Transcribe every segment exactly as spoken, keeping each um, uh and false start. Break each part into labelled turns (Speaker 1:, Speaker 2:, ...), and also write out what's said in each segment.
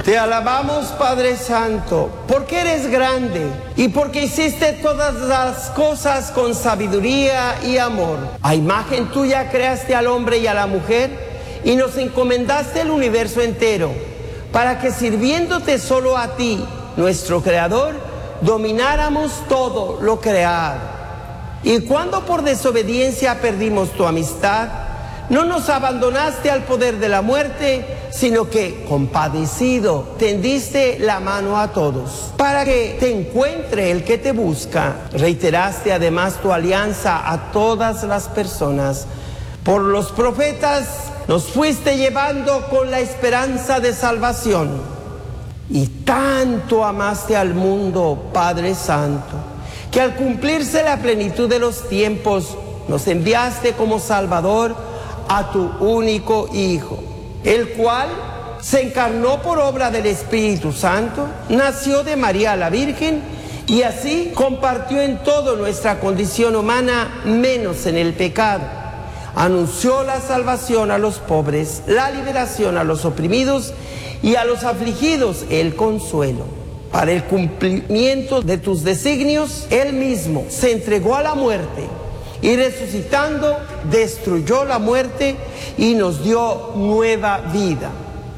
Speaker 1: Te alabamos, Padre Santo, porque eres grande y porque hiciste todas las cosas con sabiduría y amor. A imagen tuya creaste al hombre y a la mujer y nos encomendaste el universo entero para que, sirviéndote solo a ti, nuestro Creador, domináramos todo lo creado. Y cuando por desobediencia perdimos tu amistad, no nos abandonaste al poder de la muerte, sino que, compadecido, tendiste la mano a todos. Para que te encuentre el que te busca, reiteraste además tu alianza a todas las personas. Por los profetas nos fuiste llevando con la esperanza de salvación. Y tanto amaste al mundo, Padre Santo, que al cumplirse la plenitud de los tiempos, nos enviaste como Salvador a tu único Hijo, el cual se encarnó por obra del Espíritu Santo, nació de María la Virgen y así compartió en todo nuestra condición humana, menos en el pecado. Anunció la salvación a los pobres, la liberación a los oprimidos y a los afligidos el consuelo. Para el cumplimiento de tus designios, Él mismo se entregó a la muerte y resucitando destruyó la muerte y nos dio nueva vida.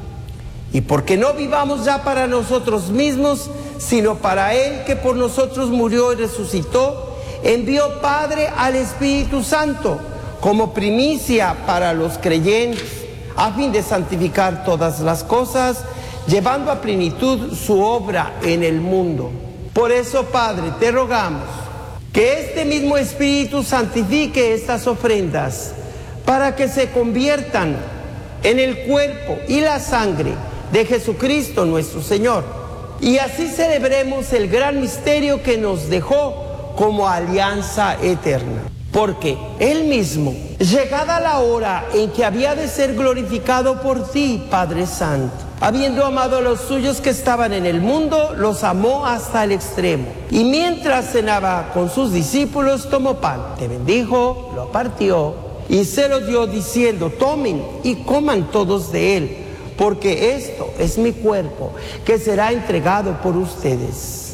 Speaker 1: Y porque no vivamos ya para nosotros mismos, sino para Él que por nosotros murió y resucitó, envió Padre al Espíritu Santo como primicia para los creyentes, a fin de santificar todas las cosas, llevando a plenitud su obra en el mundo. Por eso, Padre, te rogamos que este mismo Espíritu santifique estas ofrendas para que se conviertan en el cuerpo y la sangre de Jesucristo nuestro Señor, y así celebremos el gran misterio que nos dejó como alianza eterna. Porque Él mismo, llegada la hora en que había de ser glorificado por ti, Padre Santo, habiendo amado a los suyos que estaban en el mundo, los amó hasta el extremo. Y mientras cenaba con sus discípulos, tomó pan, te bendijo, lo partió y se lo dio diciendo: tomen y coman todos de él, porque esto es mi cuerpo, que será entregado por ustedes.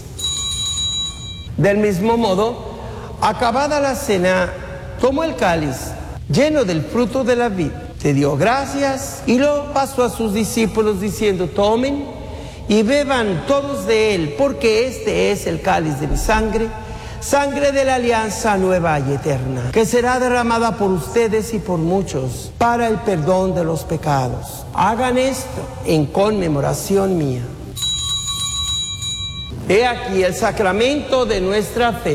Speaker 1: Del mismo modo, acabada la cena, tomó el cáliz lleno del fruto de la vid, te dio gracias y lo pasó a sus discípulos diciendo: tomen y beban todos de él, porque este es el cáliz de mi sangre, sangre de la alianza nueva y eterna, que será derramada por ustedes y por muchos para el perdón de los pecados. Hagan esto en conmemoración mía. He aquí el sacramento de nuestra fe.